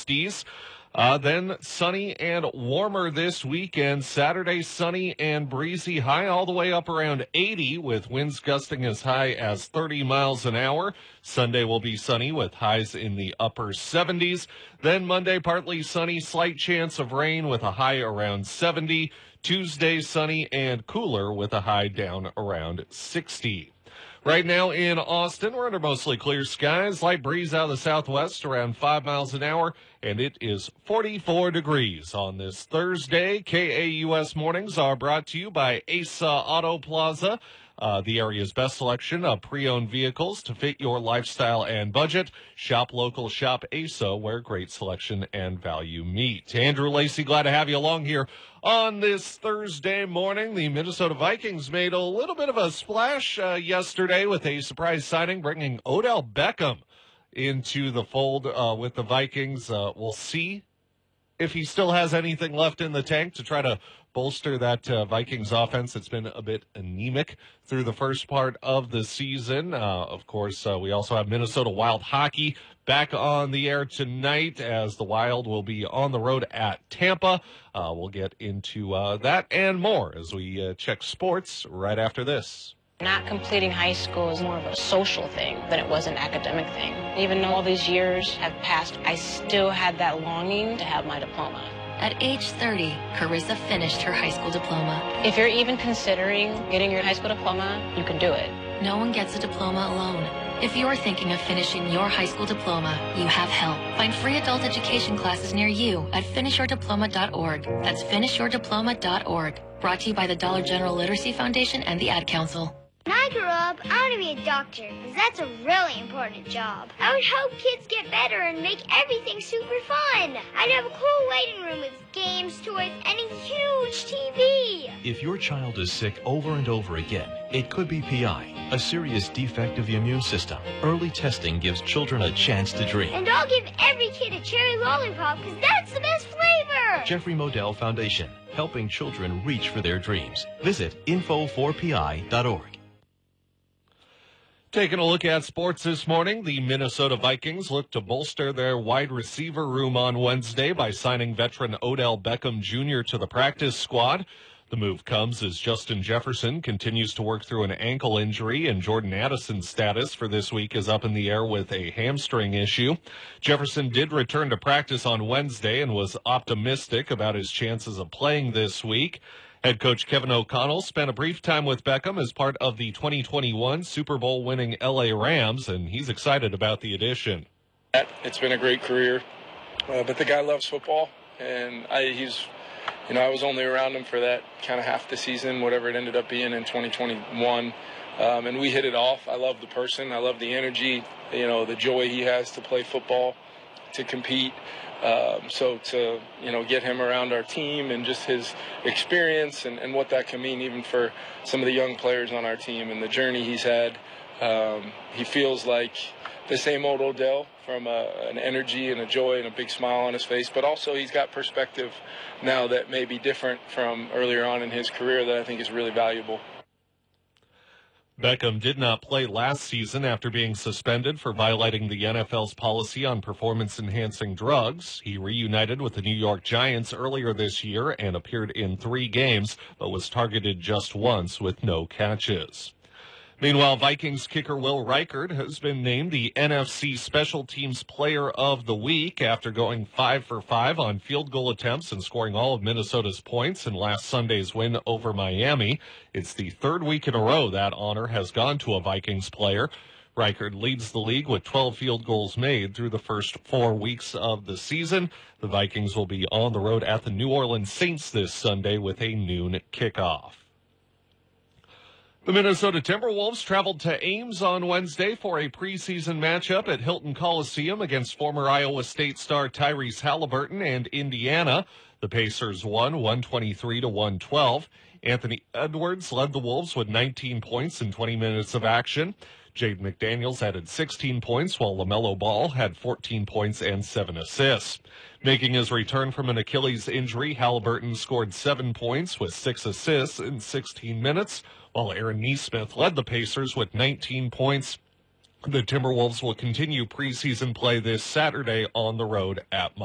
60s. Then sunny and warmer this weekend. Saturday, sunny and breezy, high all the way up around 80 with winds gusting as high as 30 miles an hour. Sunday will be sunny with highs in the upper 70s. Then Monday, partly sunny, slight chance of rain with a high around 70. Tuesday, sunny and cooler with a high down around 60. Right now in Austin, we're under mostly clear skies. Light breeze out of the southwest around 5 miles an hour, and it is 44 degrees on this Thursday. KAUS Mornings are brought to you by ASA Auto Plaza, the area's best selection of pre-owned vehicles to fit your lifestyle and budget. Shop local, shop ASA, where great selection and value meet. Andrew Lacey, glad to have you along here on this Thursday morning. The Minnesota Vikings made a little bit of a splash yesterday with a surprise signing, bringing Odell Beckham into the fold with the Vikings. We'll see if he still has anything left in the tank to try to bolster that Vikings offense. It's been a bit anemic through the first part of the season. Of course, we also have Minnesota Wild hockey back on the air tonight as the Wild will be on the road at Tampa. We'll get into that and more as we check sports right after this. Not completing high school is more of a social thing than it was an academic thing. Even though all these years have passed, I still had that longing to have my diploma. At age 30, Carissa finished her high school diploma. If you're even considering getting your high school diploma, you can do it. No one gets a diploma alone. If you're thinking of finishing your high school diploma, you have help. Find free adult education classes near you at finishyourdiploma.org. That's finishyourdiploma.org. Brought to you by the Dollar General Literacy Foundation and the Ad Council. When I grow up, I want to be a doctor, because that's a really important job. I would help kids get better and make everything super fun. I'd have a cool waiting room with games, toys, and a huge TV. If your child is sick over and over again, it could be PI, a serious defect of the immune system. Early testing gives children a chance to dream. And I'll give every kid a cherry lollipop, because that's the best flavor. Jeffrey Modell Foundation, helping children reach for their dreams. Visit info4pi.org. Taking a look at sports this morning, the Minnesota Vikings look to bolster their wide receiver room on Wednesday by signing veteran Odell Beckham Jr. to the practice squad. The move comes as Justin Jefferson continues to work through an ankle injury, and Jordan Addison's status for this week is up in the air with a hamstring issue. Jefferson did return to practice on Wednesday and was optimistic about his chances of playing this week. Head coach Kevin O'Connell spent a brief time with Beckham as part of the 2021 Super Bowl winning LA Rams, and he's excited about the addition. It's been a great career, but the guy loves football, and I was only around him for that kind of half the season, whatever it ended up being in 2021, and we hit it off. I love the person. I love the energy, the joy he has to play football, to compete. So to, get him around our team and just his experience and what that can mean even for some of the young players on our team and the journey he's had, he feels like the same old Odell from an energy and a joy and a big smile on his face, but also he's got perspective now that may be different from earlier on in his career that I think is really valuable. Beckham did not play last season after being suspended for violating the NFL's policy on performance-enhancing drugs. He reunited with the New York Giants earlier this year and appeared in 3 games, but was targeted just once with no catches. Meanwhile, Vikings kicker Will Reichard has been named the NFC Special Teams Player of the Week after going 5 for 5 on field goal attempts and scoring all of Minnesota's points in last Sunday's win over Miami. It's the 3rd week in a row that honor has gone to a Vikings player. Reichard leads the league with 12 field goals made through the first 4 weeks of the season. The Vikings will be on the road at the New Orleans Saints this Sunday with a noon kickoff. The Minnesota Timberwolves traveled to Ames on Wednesday for a preseason matchup at Hilton Coliseum against former Iowa State star Tyrese Halliburton and Indiana. The Pacers won 123-112. Anthony Edwards led the Wolves with 19 points in 20 minutes of action. Jaden McDaniels added 16 points, while LaMelo Ball had 14 points and 7 assists. Making his return from an Achilles injury, Halliburton scored 7 points with 6 assists in 16 minutes, while Aaron Nesmith led the Pacers with 19 points. The Timberwolves will continue preseason play this Saturday on the road at